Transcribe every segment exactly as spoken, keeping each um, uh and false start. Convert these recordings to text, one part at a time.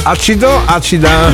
Acido, acida.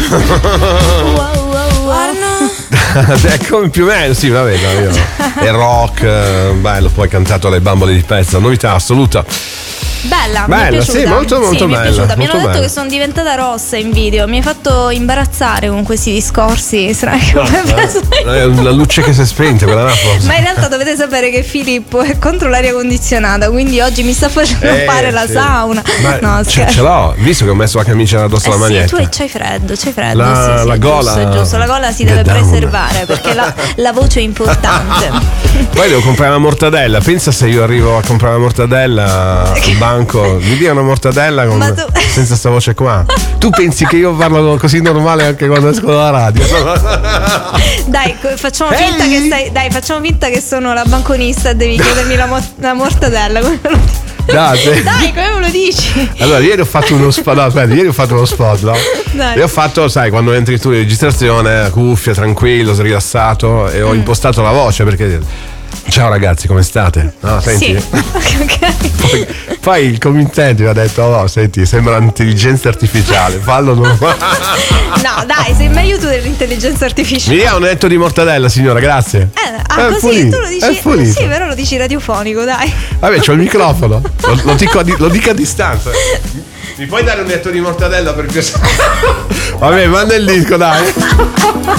Ecco, più o meno, sì, vabbè, no, io. È rock, bello, poi cantato alle bambole di pezza, novità assoluta. Bella, bella, mi è piaciuta. Sì, molto molto sì, bella. Mi è piaciuta. Mi molto hanno detto bella. che sono diventata rossa in video. Mi hai fatto imbarazzare con questi discorsi. Strani, No, eh, è una luce che si è spenta, quella là forse. Ma in realtà dovete sapere che Filippo è contro l'aria condizionata, quindi oggi mi sta facendo Eh, fare la sì. sauna. Ma No, ce, ce l'ho, visto che ho messo la camicia addosso Eh alla sì, maglietta. tu c'hai freddo, c'hai freddo. La- sì, sì, la è gola- giusto, è giusto. La gola si Get deve down. preservare perché la, la voce è importante. Poi devo comprare una mortadella. Pensa se io arrivo a comprare una mortadella al banco, mi dia una mortadella con, Ma tu- senza sta voce qua. Tu pensi che io parlo così normale anche quando esco dalla radio? Dai, co- facciamo Ehi! finta che stai. Dai, facciamo finta che sono la banconista e devi chiedermi la, mo- la mortadella. Come me lo dici? Dai, Dai, come me lo dici? allora, ieri ho fatto uno spot. No, aspetta, ieri ho fatto uno spot, no? Dai. E ho fatto, sai, quando entri tu in registrazione, cuffia, tranquillo, rilassato, e ho Mm. impostato la voce perché. Ciao ragazzi, come state? No, senti. Sì. Ok. Poi, poi il committente mi ha detto: oh, no, senti, sembra un'intelligenza artificiale, fallo normale. No, dai, sei meglio tu dell'intelligenza artificiale. Mi dia un netto di mortadella, signora, grazie. Eh, ah, È così pulito, tu lo è dici. pulito. Sì, però lo dici radiofonico, dai. Vabbè, c'ho il microfono. Lo, lo, dico, a di- lo dico a distanza. Mi puoi dare un netto di mortadella per piacere? Vabbè, manda il disco, dai.